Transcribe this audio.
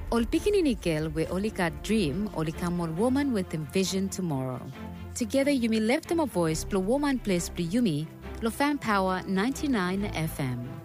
Ol pikininikel we olika dream olika more woman with vision tomorrow. Together you may lift them a voice, plus woman place plus yumi, lo fan power 99 FM.